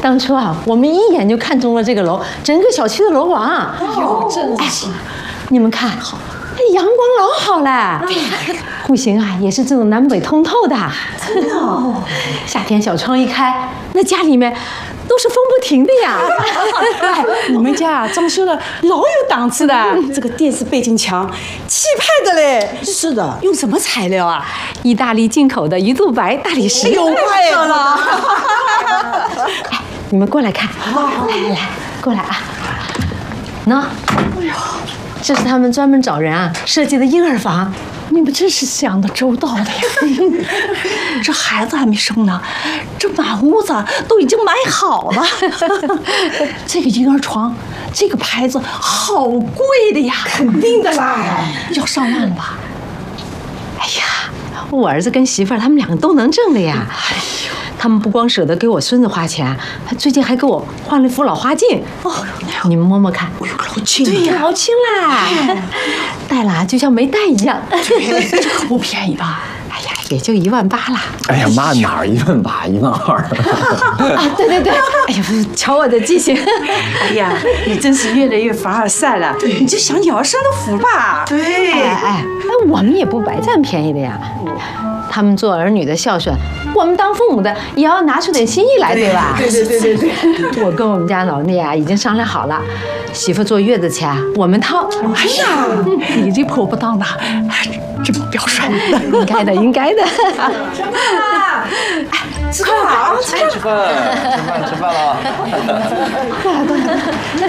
当初啊，我们一眼就看中了这个楼，整个小区的楼王。 哟，真是！ 你们看，阳光老好了，户型啊也是这种南北通透的。 真的哦， 夏天小窗一开，那家里面都是风不停的呀。 你们家啊装修的老有档次的，这个电视背景墙，气派的嘞。是的，用什么材料啊？ 意大利进口的鱼肚白大理石。 有快了！ 哎，你们过来看，来，过来啊。喏，哎呦，这是他们专门找人啊设计的婴儿房。 你们真是想的周到的呀！这孩子还没生呢，这满屋子都已经买好了。这个婴儿床，这个牌子好贵的呀！肯定的啦，要上万了吧？ 哎呀，我儿子跟媳妇儿他们两个都能挣的呀。哎呦，他们不光舍得给我孙子花钱，他最近还给我换了一副老花镜。哦，你们摸摸看。 哎呦，老轻！ 对呀，老轻啦，戴了就像没戴一样。 这可不便宜吧？ 哎呀，也就18000啦。 哎呀妈，哪儿18000，12000？ 啊，对。哎呀，瞧我的记性。 哎呀，你真是越来越凡尔赛了。你就享鸟儿生的福吧。对。 哎，我们也不白占便宜的呀。他们做儿女的孝顺，我们当父母的也要拿出点心意来，对吧？对。我跟我们家老聂啊已经商量好了，媳妇坐月子钱我们掏。 哎呀，你这婆婆当的真标准。 应该的。 吃饭啦！吃饭啊！ 吃饭了。 过来。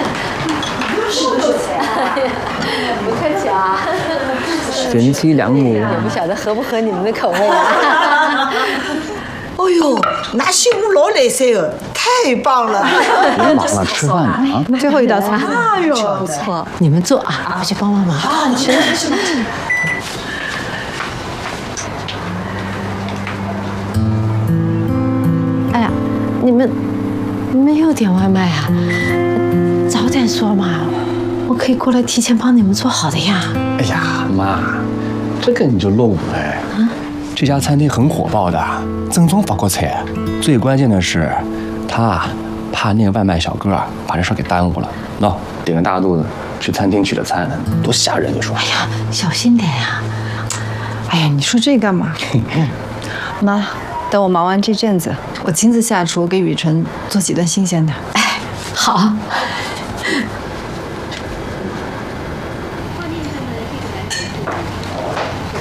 不客气啊。 贤妻良母， 也不晓得合不合你们的口味啊。 哦呦，那媳妇老来塞哦，太棒了！ 别忙了，吃饭呢啊！ 最后一道菜。 哎呦，不错。 你们坐啊，我去帮忙。 啊，你去。 哎呀，你们没有点外卖啊？早点说嘛，我可以过来提前帮你们做好的呀。 哎呀，妈，这个你就漏了哎。这家餐厅很火爆的，正宗法国菜。最关键的是，他怕那个外卖小哥把这事给耽误了。喏，顶个大肚子去餐厅取的餐，多吓人！你说？ 哎呀，小心点呀。 哎呀，你说这干嘛？妈，等我忙完这阵子，我亲自下厨给雨辰做几顿新鲜的。 哎，好，